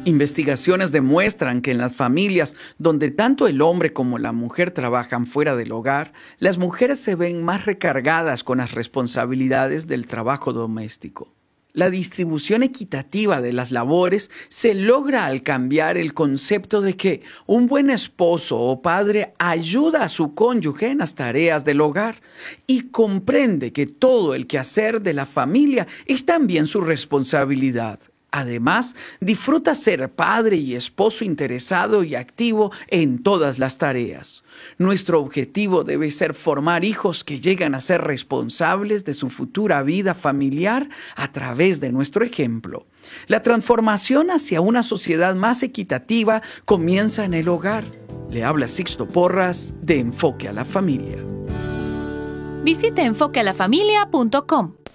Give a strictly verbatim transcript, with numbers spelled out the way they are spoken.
Investigaciones demuestran que en las familias donde tanto el hombre como la mujer trabajan fuera del hogar, las mujeres se ven más recargadas con las responsabilidades del trabajo doméstico. La distribución equitativa de las labores se logra al cambiar el concepto de que un buen esposo o padre ayuda a su cónyuge en las tareas del hogar y comprende que todo el quehacer de la familia es también su responsabilidad. Además, disfruta ser padre y esposo interesado y activo en todas las tareas. Nuestro objetivo debe ser formar hijos que llegan a ser responsables de su futura vida familiar a través de nuestro ejemplo. La transformación hacia una sociedad más equitativa comienza en el hogar. Le habla Sixto Porras de Enfoque a la Familia. Visite enfoque a la familia punto com.